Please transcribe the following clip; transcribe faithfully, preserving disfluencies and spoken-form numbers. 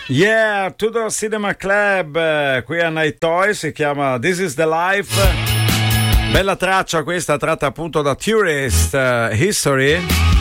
Yeah, Tudor Cinema Club, eh, qui a Night Toy, si chiama This is the Life. Bella traccia questa, tratta appunto da Tourist uh, History.